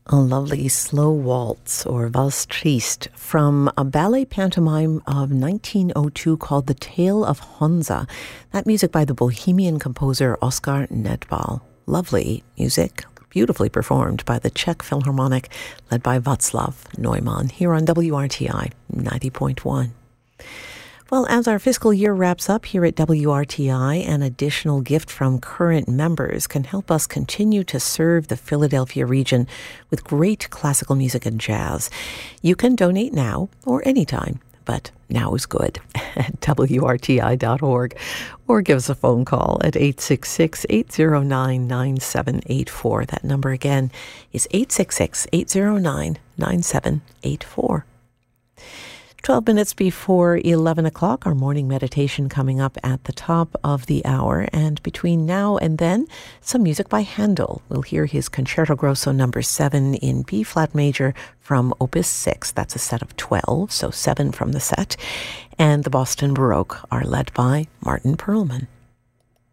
A lovely slow waltz, or Valse Triste, from a ballet pantomime of 1902 called The Tale of Honza. That music by the Bohemian composer Oskar Nedbal. Lovely music, beautifully performed by the Czech Philharmonic, led by Václav Neumann, here on WRTI 90.1. Well, as our fiscal year wraps up here at WRTI, an additional gift from current members can help us continue to serve the Philadelphia region with great classical music and jazz. You can donate now or anytime, but now is good at WRTI.org, or give us a phone call at 866-809-9784. That number again is 866-809-9784. 12 minutes before 11 o'clock, our morning meditation coming up at the top of the hour. And between now and then, some music by Handel. We'll hear his Concerto Grosso No. 7 in B-flat major from Opus 6. That's a set of 12, so 7 from the set. And the Boston Baroque are led by Martin Perlman.